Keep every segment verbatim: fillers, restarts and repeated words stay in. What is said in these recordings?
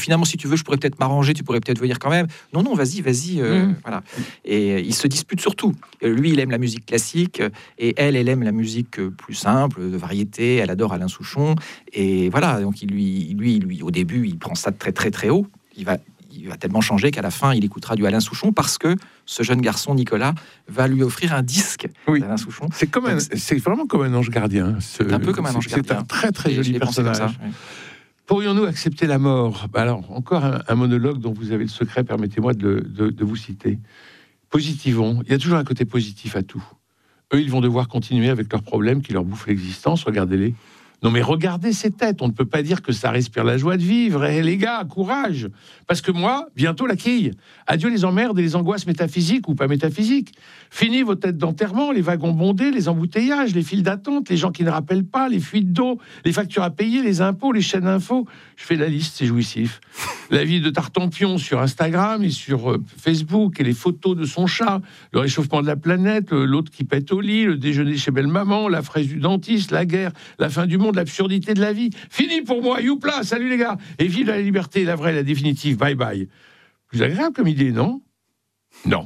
finalement, si tu veux, je pourrais peut-être m'arranger, tu pourrais peut-être venir quand même. Non, non, vas-y, vas-y. Euh, mmh. Voilà. Et euh, ils se disputent surtout. Lui, il aime la musique classique et elle, elle aime la musique plus simple, de variété. Elle adore Alain Souchon. Et voilà, donc il lui, lui, lui, au début, il prend ça de très, très, très haut. Il va, il va tellement changer qu'à la fin, il écoutera du Alain Souchon parce que ce jeune garçon, Nicolas, va lui offrir un disque oui. d'Alain Souchon. C'est, comme un, c'est vraiment comme un ange gardien. Ce, c'est un peu comme un ange c'est, gardien. C'est un très, très joli personnage. Ça, oui. Pourrions-nous accepter la mort ? Alors, encore un, un monologue dont vous avez le secret, permettez-moi de, de, de vous citer. Positivons, il y a toujours un côté positif à tout. Eux, ils vont devoir continuer avec leurs problèmes qui leur bouffent l'existence, regardez-les. Non mais regardez ces têtes, on ne peut pas dire que ça respire la joie de vivre. Et les gars, courage. Parce que moi, bientôt la quille. Adieu les emmerdes et les angoisses métaphysiques ou pas métaphysiques. Fini vos têtes d'enterrement, les wagons bondés, les embouteillages, les files d'attente, les gens qui ne rappellent pas, les fuites d'eau, les factures à payer, les impôts, les chaînes d'infos. Je fais la liste, c'est jouissif. La vie de Tartampion sur Instagram et sur Facebook et les photos de son chat, le réchauffement de la planète, l'autre qui pète au lit, le déjeuner chez belle-maman, la fraise du dentiste, la guerre, la fin du monde, l'absurdité de la vie. Fini pour moi, youpla, salut les gars. Et vive la liberté, la vraie, la définitive, bye bye. Plus agréable comme idée, non ? Non.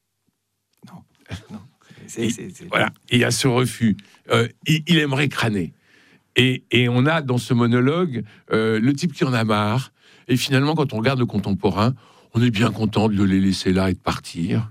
Non. non. C'est, c'est, c'est... Voilà, il y a ce refus. Euh, il, il aimerait crâner. Et, et on a dans ce monologue euh, le type qui en a marre. Et finalement, quand on regarde le contemporain, on est bien content de le les laisser là et de partir.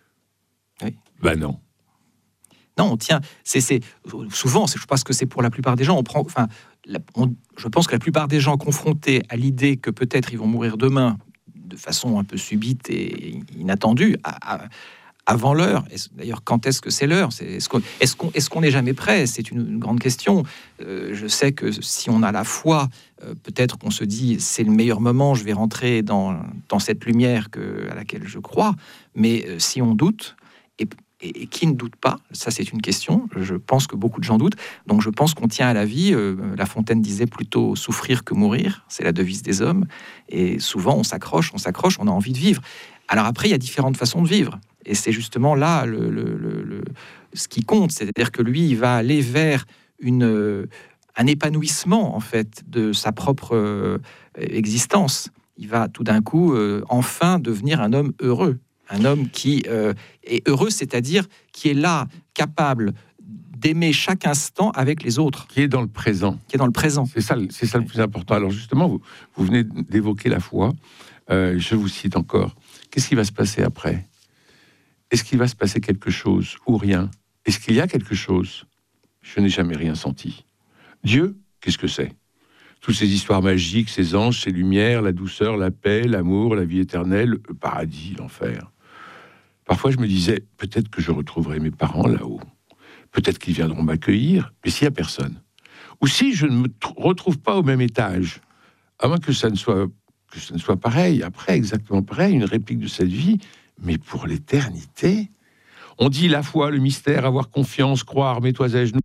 Oui. Ben non. Non, on tient. C'est, c'est souvent, c'est, je pense que c'est pour la plupart des gens. On prend, enfin, la, on, je pense que la plupart des gens confrontés à l'idée que peut-être ils vont mourir demain de façon un peu subite et inattendue, à, à, avant l'heure. D'ailleurs, quand est-ce que c'est l'heure ? c'est, est-ce, qu'on, est-ce, qu'on, est-ce qu'on n'est jamais prêt ? C'est une, une grande question. Euh, je sais que si on a la foi, euh, peut-être qu'on se dit c'est le meilleur moment, je vais rentrer dans, dans cette lumière que, à laquelle je crois. Mais euh, si on doute, et Et, et qui ne doute pas, ça c'est une question, je pense que beaucoup de gens doutent, donc je pense qu'on tient à la vie, euh, La Fontaine disait plutôt souffrir que mourir, c'est la devise des hommes, et souvent on s'accroche, on s'accroche, on a envie de vivre. Alors après il y a différentes façons de vivre, et c'est justement là le, le, le, le, ce qui compte, c'est-à-dire que lui il va aller vers une, euh, un épanouissement en fait de sa propre euh, existence, il va tout d'un coup euh, enfin devenir un homme heureux. Un homme qui euh, est heureux, c'est-à-dire qui est là, capable d'aimer chaque instant avec les autres. Qui est dans le présent. Qui est dans le présent. C'est ça, c'est ça le plus important. Alors justement, vous, vous venez d'évoquer la foi. Euh, je vous cite encore. Qu'est-ce qui va se passer après ? Est-ce qu'il va se passer quelque chose ou rien ? Est-ce qu'il y a quelque chose ? Je n'ai jamais rien senti. Dieu, qu'est-ce que c'est ? Toutes ces histoires magiques, ces anges, ces lumières, la douceur, la paix, l'amour, la vie éternelle, le paradis, l'enfer. Parfois, je me disais, peut-être que je retrouverai mes parents là-haut. Peut-être qu'ils viendront m'accueillir, mais s'il n'y a personne. Ou si je ne me t- retrouve pas au même étage, à moins que ça ne soit, que ça ne soit pareil, après, exactement pareil, une réplique de cette vie, mais pour l'éternité. On dit la foi, le mystère, avoir confiance, croire, mets-toi à genoux.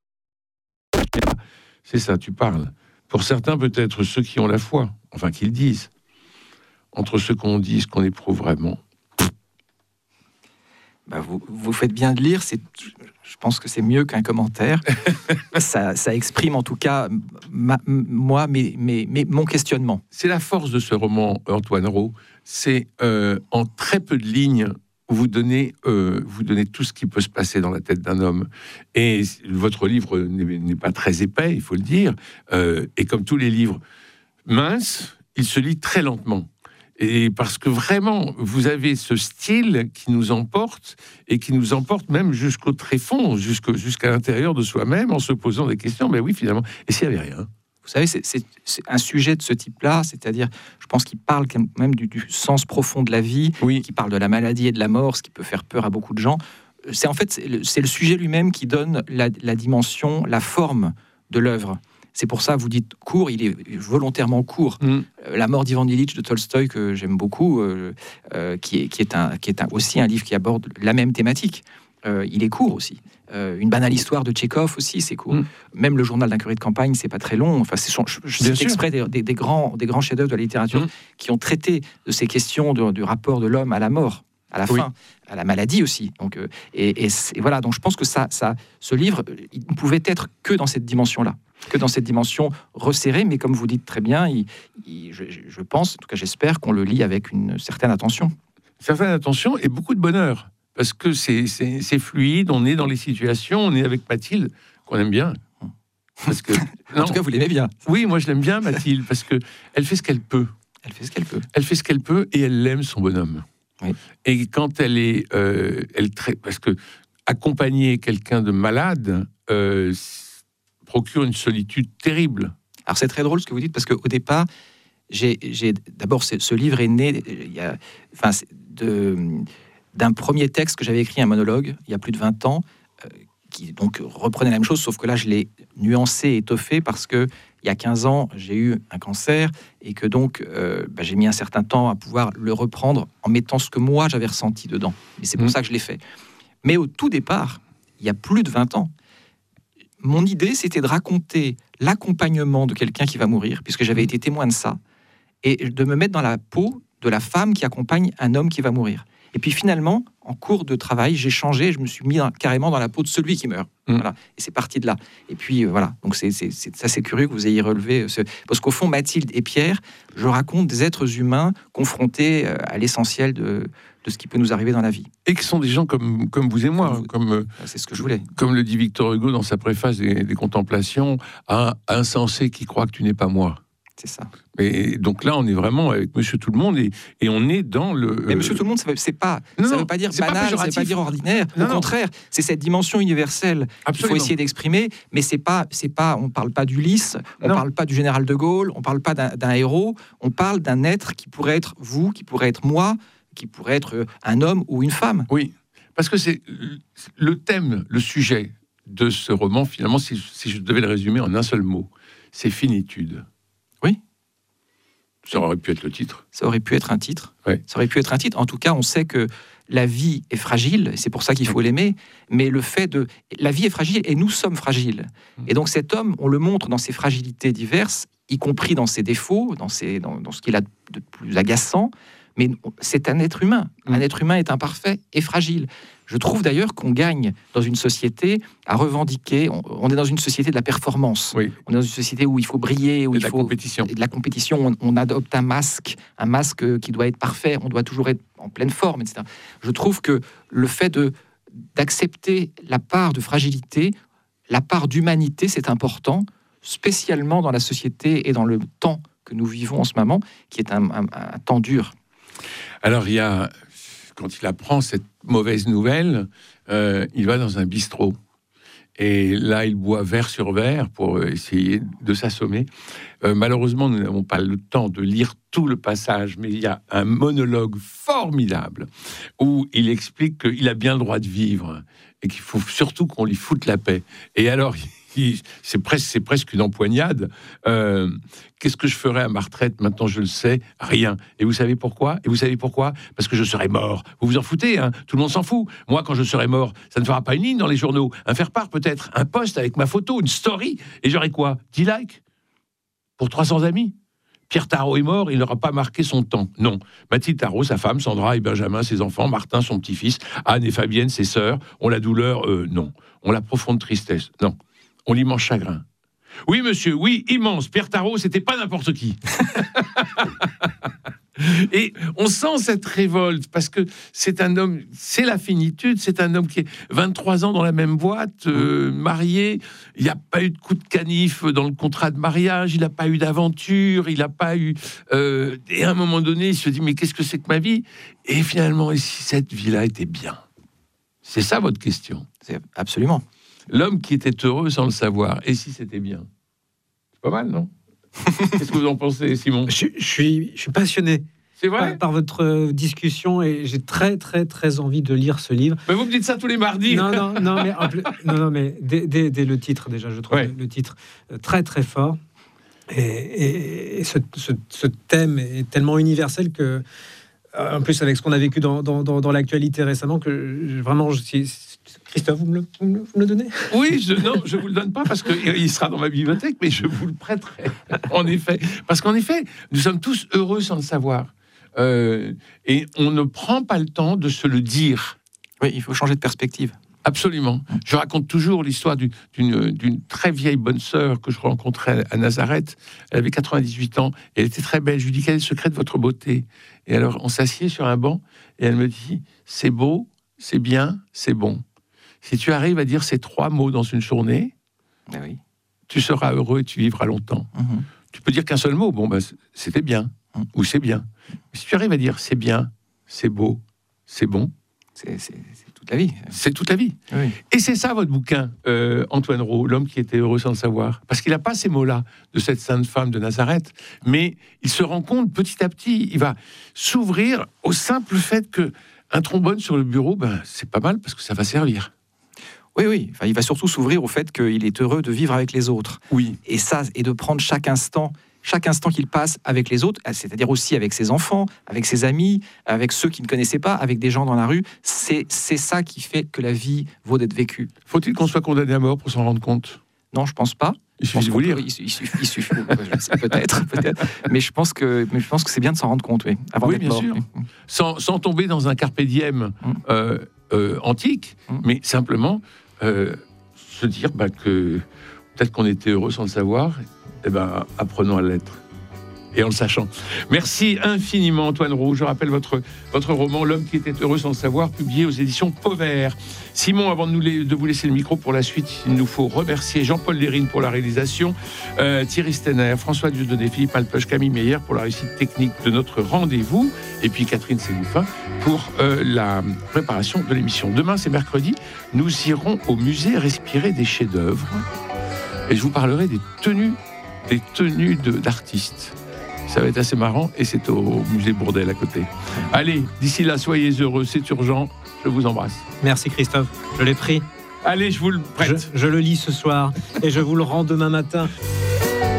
C'est ça, tu parles. Pour certains, peut-être ceux qui ont la foi, enfin qui le disent. Entre ce qu'on dit et ce qu'on éprouve vraiment. Bah vous, vous faites bien de lire, c'est, je pense que c'est mieux qu'un commentaire. ça, ça exprime en tout cas ma, moi, mes, mes, mes, mon questionnement. C'est la force de ce roman, Antoine Rau. C'est euh, en très peu de lignes, vous donnez, euh, vous donnez tout ce qui peut se passer dans la tête d'un homme. Et votre livre n'est, n'est pas très épais, il faut le dire. Euh, et comme tous les livres minces, il se lit très lentement. Et parce que vraiment, vous avez ce style qui nous emporte, et qui nous emporte même jusqu'au tréfonds, jusqu'au, jusqu'à l'intérieur de soi-même, en se posant des questions. Mais oui, finalement, et s'il n'y avait rien ? Vous savez, c'est, c'est, c'est un sujet de ce type-là, c'est-à-dire, je pense qu'il parle quand même du, du sens profond de la vie, oui. qui parle de la maladie et de la mort, ce qui peut faire peur à beaucoup de gens. C'est en fait, c'est le, c'est le sujet lui-même qui donne la, la dimension, la forme de l'œuvre. C'est pour ça, vous dites court, il est volontairement court. Mm. La mort d'Ivan Ilitch de Tolstoï, que j'aime beaucoup, euh, euh, qui est, qui est, un, qui est un, aussi un livre qui aborde la même thématique. Euh, il est court aussi. Euh, une banale histoire de Tchekhov aussi, c'est court. Mm. Même le journal d'un curé de campagne, c'est pas très long. Enfin, c'est son, je, je cite exprès des, des, des, grands, des grands chefs-d'œuvre de la littérature mm. qui ont traité de ces questions de, du rapport de l'homme à la mort. à la oui. fin, à la maladie aussi. Donc, euh, et, et, et voilà, donc je pense que ça, ça, ce livre, il ne pouvait être que dans cette dimension-là, que dans cette dimension resserrée, mais comme vous dites très bien, il, il, je, je pense, en tout cas j'espère qu'on le lit avec une certaine attention. Certaine attention et beaucoup de bonheur, parce que c'est, c'est, c'est fluide, on est dans les situations, on est avec Mathilde, qu'on aime bien. Parce que, en tout cas, vous l'aimez bien. Oui, moi je l'aime bien, Mathilde, parce que elle fait ce qu'elle peut. Elle fait ce qu'elle peut. Elle fait ce qu'elle peut et elle aime son bonhomme. Oui. Et quand elle est, euh, elle tra- parce que accompagner quelqu'un de malade euh, procure une solitude terrible. Alors c'est très drôle ce que vous dites parce qu'au départ, j'ai, j'ai d'abord ce, ce livre est né, il y a, enfin, de, d'un premier texte que j'avais écrit, un monologue, il y a plus de vingt ans. Euh, qui donc reprenait la même chose, sauf que là, je l'ai nuancé et étoffé parce que il y a quinze ans, j'ai eu un cancer et que donc euh, bah, j'ai mis un certain temps à pouvoir le reprendre en mettant ce que moi, j'avais ressenti dedans. Et c'est pour mmh. ça que je l'ai fait. Mais au tout départ, il y a plus de vingt ans, mon idée, c'était de raconter l'accompagnement de quelqu'un qui va mourir, puisque j'avais été témoin de ça, et de me mettre dans la peau de la femme qui accompagne un homme qui va mourir. Et puis finalement, en cours de travail, j'ai changé, je me suis mis dans, carrément dans la peau de celui qui meurt. Mmh. Voilà. Et c'est parti de là. Et puis euh, voilà, donc c'est, c'est, c'est, ça c'est curieux que vous ayez relevé, ce... parce qu'au fond, Mathilde et Pierre, je raconte des êtres humains confrontés à l'essentiel de, de ce qui peut nous arriver dans la vie. Et qui sont des gens comme, comme vous et moi. Comme, vous... comme c'est ce que je voulais. Comme le dit Victor Hugo dans sa préface des, des Contemplations, un insensé qui croit que tu n'es pas moi. C'est ça. Et donc là, on est vraiment avec Monsieur Tout le Monde et, et on est dans le. Mais Monsieur Tout le Monde, ça veut, c'est pas, non, ça veut pas dire banal, pas ça veut pas dire ordinaire. Non, Au non. contraire, c'est cette dimension universelle Absolument. Qu'il faut essayer d'exprimer. Mais c'est pas, c'est pas, on parle pas d'Ulysse, on non. parle pas du général de Gaulle, on parle pas d'un, d'un héros, on parle d'un être qui pourrait être vous, qui pourrait être moi, qui pourrait être un homme ou une femme. Oui, parce que c'est le thème, le sujet de ce roman. Finalement, si, si je devais le résumer en un seul mot, c'est finitude. Oui. Ça aurait pu être le titre. Ça aurait pu être un titre. Oui. Ça aurait pu être un titre. En tout cas, on sait que la vie est fragile, et c'est pour ça qu'il faut l'aimer. Mais le fait de... La vie est fragile, et nous sommes fragiles. Et donc cet homme, on le montre dans ses fragilités diverses, y compris dans ses défauts, dans, ses, dans, dans ce qu'il a de plus agaçant. Mais c'est un être humain. Un être humain est imparfait et fragile. Je trouve d'ailleurs qu'on gagne dans une société à revendiquer. On, on est dans une société de la performance. Oui. On est dans une société où il faut briller, où et il de faut la compétition. Et de la compétition. On, on adopte un masque, un masque qui doit être parfait. On doit toujours être en pleine forme, et cetera. Je trouve que le fait de d'accepter la part de fragilité, la part d'humanité, c'est important, spécialement dans la société et dans le temps que nous vivons en ce moment, qui est un, un, un temps dur. Alors, il y a, quand il apprend cette mauvaise nouvelle, euh, il va dans un bistrot. Et là, il boit verre sur verre pour essayer de s'assommer. Euh, malheureusement, nous n'avons pas le temps de lire tout le passage, mais il y a un monologue formidable où il explique qu'il a bien le droit de vivre et qu'il faut surtout qu'on lui foute la paix. Et alors... C'est presque, c'est presque une empoignade. Euh, qu'est-ce que je ferais à ma retraite? Maintenant, je le sais, rien. Et vous savez pourquoi? Et vous savez pourquoi? Parce que je serai mort. Vous vous en foutez, hein? Tout le monde s'en fout. Moi, quand je serai mort, ça ne fera pas une ligne dans les journaux. Un faire-part, peut-être. Un post avec ma photo, une story. Et j'aurai quoi? dix likes? Pour trois cents amis? Pierre Tarot est mort, il n'aura pas marqué son temps. Non. Mathilde Tarot, sa femme, Sandra et Benjamin, ses enfants, Martin, son petit-fils, Anne et Fabienne, ses sœurs, ont la douleur? euh, Non. Ont la profonde tristesse? Non. On l'immense chagrin. Oui, monsieur, oui, immense. Pierre Tarot, c'était pas n'importe qui. Et on sent cette révolte, parce que c'est un homme, c'est la finitude, c'est un homme qui est vingt-trois ans dans la même boîte, euh, marié, il n'y a pas eu de coup de canif dans le contrat de mariage, il n'a pas eu d'aventure, il n'a pas eu... Euh, et à un moment donné, il se dit, mais qu'est-ce que c'est que ma vie? Et finalement, et si cette vie-là était bien? C'est ça votre question? C'est absolument. L'homme qui était heureux sans le savoir. Et si c'était bien? C'est pas mal, non? Qu'est-ce que vous en pensez, Simon? je, je, suis, je suis passionné. C'est vrai? Par, par votre discussion, et j'ai très, très, très envie de lire ce livre. Mais vous me dites ça tous les mardis. Non, non, non, mais, non, non, mais dès, dès, dès le titre, déjà, je trouve ouais. le titre très, très fort. Et, et, et ce, ce, ce thème est tellement universel que, en plus, avec ce qu'on a vécu dans, dans, dans, dans l'actualité récemment, que vraiment, je suis... Christophe, vous me, le, vous, me le, vous me le donnez? Oui, je, non, je vous le donne pas parce qu'il sera dans ma bibliothèque, mais je vous le prêterai, en effet. Parce qu'en effet, nous sommes tous heureux sans le savoir. euh, et on ne prend pas le temps de se le dire. Oui, il faut changer de perspective. Absolument. Je raconte toujours l'histoire du, d'une, d'une très vieille bonne sœur que je rencontrais à Nazareth. Elle avait quatre-vingt-dix-huit ans et elle était très belle. Je lui dis: quel est le secret de votre beauté? Et alors, on s'assied sur un banc et elle me dit: c'est beau, c'est bien, c'est bon. Si tu arrives à dire ces trois mots dans une journée, ah oui. tu seras heureux et tu vivras longtemps. Mmh. Tu peux dire qu'un seul mot, bon, ben, c'était bien, mmh. ou c'est bien. Mais si tu arrives à dire c'est bien, c'est beau, c'est bon, c'est, c'est, c'est toute la vie. C'est toute la vie. Oui. Et c'est ça votre bouquin, euh, Antoine Rau, L'homme qui était heureux sans le savoir. Parce qu'il n'a pas ces mots-là de cette sainte femme de Nazareth, mais il se rend compte petit à petit, il va s'ouvrir au simple fait qu'un trombone sur le bureau, ben, c'est pas mal parce que ça va servir. Oui, oui. Enfin, il va surtout s'ouvrir au fait qu'il est heureux de vivre avec les autres. Oui. Et ça, et de prendre chaque instant, chaque instant qu'il passe avec les autres, c'est-à-dire aussi avec ses enfants, avec ses amis, avec ceux qu'il ne connaissait pas, avec des gens dans la rue. C'est, c'est ça qui fait que la vie vaut d'être vécue. Faut-il qu'on soit condamné à mort pour s'en rendre compte? Non, je pense pas. Il suffit de vous lire. Il, il suffit, il suffit je sais, peut-être, peut-être. Mais je pense que, mais je pense que c'est bien de s'en rendre compte, oui. Avant oui, d'être bien mort. sûr. Sans, sans tomber dans un carpe diem mm. euh, euh, antique, mm. mais simplement euh, se dire bah, que peut-être qu'on était heureux sans le savoir. Eh ben, apprenons à l'être. Et en le sachant. Merci infiniment, Antoine Rau. Je rappelle votre, votre roman, L'homme qui était heureux sans le savoir, publié aux éditions Pauvert. Simon, avant de, nous les, de vous laisser le micro pour la suite, il nous faut remercier Jean-Paul Lérine pour la réalisation, euh, Thierry Stenner, François Dieudonné, Philippe Alpeuch, Camille Meyer pour la réussite technique de notre rendez-vous, et puis Catherine Ségoufin pour euh, la préparation de l'émission. Demain, c'est mercredi, nous irons au musée respirer des chefs-d'œuvre, et je vous parlerai des tenues, des tenues de, d'artistes. Ça va être assez marrant et c'est au musée Bourdelle à côté. Allez, d'ici là, soyez heureux, c'est urgent. Je vous embrasse. Merci Christophe, je l'ai pris. Allez, je vous le prête. Je, je le lis ce soir et je vous le rends demain matin.